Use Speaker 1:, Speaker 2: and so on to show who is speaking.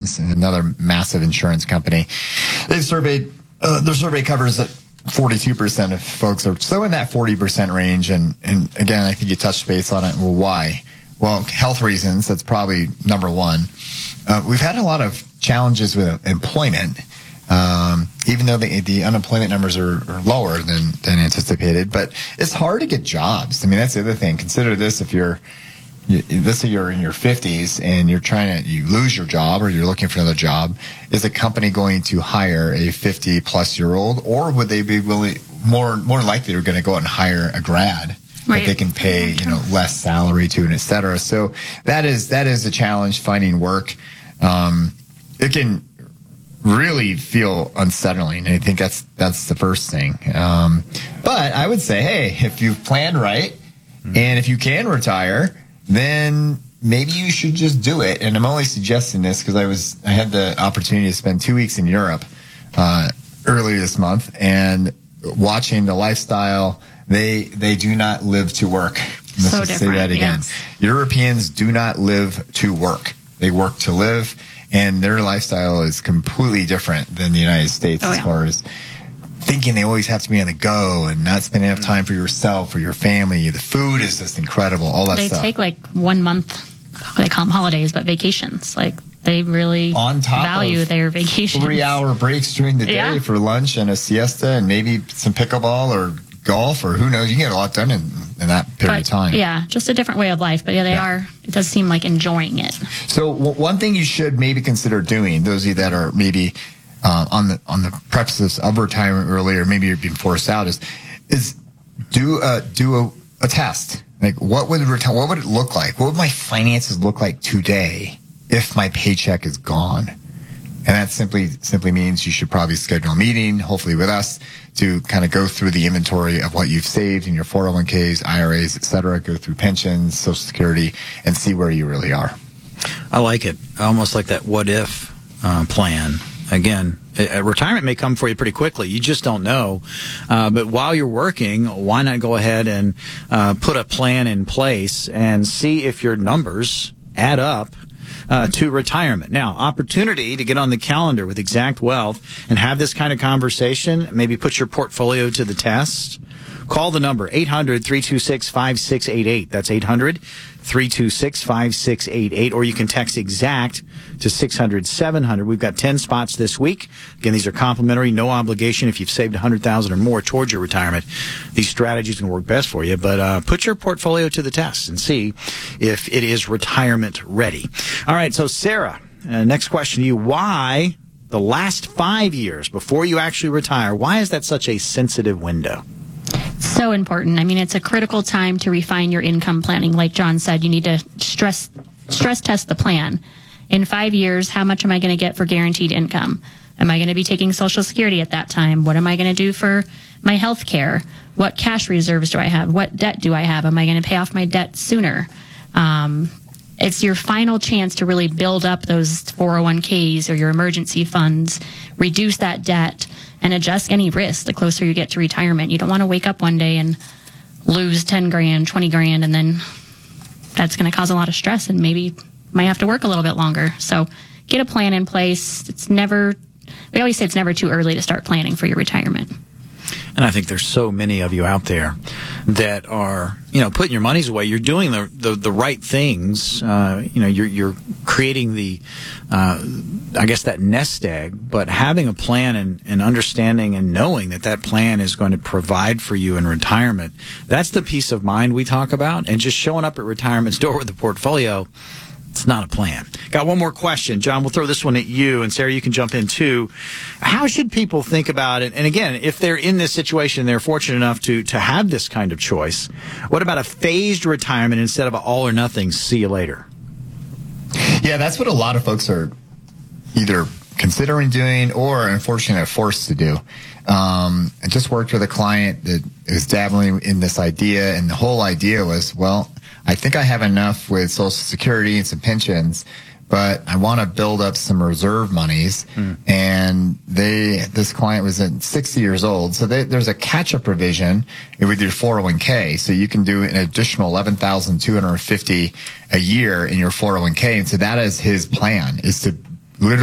Speaker 1: Insurance, another massive insurance company. They've surveyed, their survey covers that 42% of folks are so in that 40% range. And again, I think you touched base on it. Well, why? Well, health reasons. That's probably number one. We've had a lot of challenges with employment, even though the unemployment numbers are lower than anticipated. But it's hard to get jobs. I mean, that's the other thing. Consider this: if you're in your 50s and you lose your job or you're looking for another job, is a company going to hire a 50-plus-year-old, or would they be more likely they're going to go out and hire a grad? Right. That they can pay, less salary to, and et cetera. So that is a challenge, finding work. It can really feel unsettling. I think that's the first thing. But I would say, hey, if you've planned right, and if you can retire, then maybe you should just do it. And I'm only suggesting this because I had the opportunity to spend 2 weeks in Europe earlier this month, and watching the lifestyle. They do not live to work. Let's just say that again. Yes. Europeans do not live to work. They work to live, and their lifestyle is completely different than the United States as far as thinking they always have to be on the go and not spending enough time for yourself or your family. The food is just incredible, all that stuff.
Speaker 2: They take 1 month, they call them holidays, but vacations. They really value their vacations.
Speaker 1: 3-hour breaks during the day for lunch and a siesta and maybe some pickleball or golf, or who knows, you can get a lot done in that period of time.
Speaker 2: Yeah, just a different way of life. But they are, it does seem like enjoying it.
Speaker 1: So one thing you should maybe consider doing, those of you that are maybe on the precipice of retirement early, or maybe you're being forced out, is do a test. Like, what would it look like? What would my finances look like today if my paycheck is gone? And that simply means you should probably schedule a meeting, hopefully with us, to kind of go through the inventory of what you've saved in your 401ks, IRAs, et cetera, go through pensions, Social Security, and see where you really are.
Speaker 3: I like it. Almost like that what-if plan. Again, retirement may come for you pretty quickly. You just don't know. But while you're working, why not go ahead and put a plan in place and see if your numbers add up to retirement. Now, opportunity to get on the calendar with Exact Wealth and have this kind of conversation, maybe put your portfolio to the test. Call the number, 800-326-5688. That's 800-326-5688. Or you can text EXACT to 600-700. We've got 10 spots this week. Again, these are complimentary, no obligation. If you've saved $100,000 or more towards your retirement, these strategies can work best for you. But put your portfolio to the test and see if it is retirement ready. All right, so Sarah, next question to you. Why the last 5 years before you actually retire, why is that such a sensitive window?
Speaker 2: So important. I mean, it's a critical time to refine your income planning. Like John said, you need to stress test the plan. In 5 years, how much am I going to get for guaranteed income? Am I going to be taking Social Security at that time? What am I going to do for my health care? What cash reserves do I have? What debt do I have? Am I going to pay off my debt sooner? It's your final chance to really build up those 401ks or your emergency funds, reduce that debt, and adjust any risk the closer you get to retirement. You don't want to wake up one day and lose 10 grand, 20 grand, and then that's going to cause a lot of stress and maybe might have to work a little bit longer. So get a plan in place. We always say it's never too early to start planning for your retirement.
Speaker 3: And I think there's so many of you out there that are, putting your monies away. You're doing the right things. You're creating that nest egg, but having a plan and understanding and knowing that plan is going to provide for you in retirement. That's the peace of mind we talk about. And just showing up at retirement's door with a portfolio, it's not a plan. Got one more question. John, we'll throw this one at you, and Sarah, you can jump in too. How should people think about it? And again, if they're in this situation, they're fortunate enough to have this kind of choice, what about a phased retirement instead of an all or nothing, see you later?
Speaker 1: Yeah, that's what a lot of folks are either considering doing or unfortunately forced to do. I just worked with a client that is dabbling in this idea, and the whole idea was, well, I think I have enough with Social Security and some pensions, but I want to build up some reserve monies. And this client was at 60 years old. So there's a catch-up provision with your 401k. So you can do an additional $11,250 a year in your 401k. And so that is his plan, is to